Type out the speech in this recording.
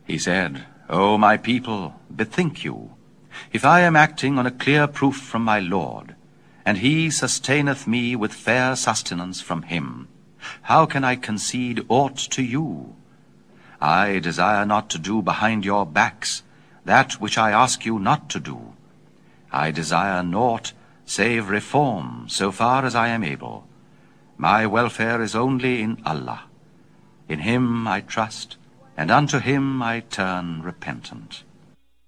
He said, O my people, bethink you, if I am acting on a clear proof from my Lord, and he sustaineth me with fair sustenance from him, how can I concede aught to you? I desire not to do behind your backs that which I ask you not to do. I desire naught save reform so far as I am able. My welfare is only in Allah. In him I trust, and unto him I turn repentant.